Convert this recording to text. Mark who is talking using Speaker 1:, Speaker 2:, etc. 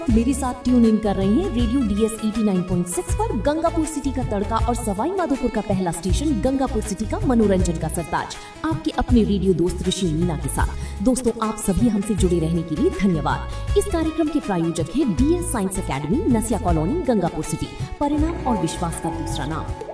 Speaker 1: मेरे साथ tune in कर रहे हैं रेडियो DS 89.6 पर गंगापुर सिटी का तड़का और सवाई माधोपुर का पहला स्टेशन गंगापुर सिटी का मनोरंजन का सरताज, आपके अपने रेडियो दोस्त ऋषि मीना के साथ। दोस्तों, आप सभी हमसे जुड़े रहने के लिए धन्यवाद। इस कार्यक्रम के प्रायोजक है DS साइंस एकेडमी, नसिया कॉलोनी, गंगापुर सिटी। परिणाम और विश्वास का दूसरा नाम।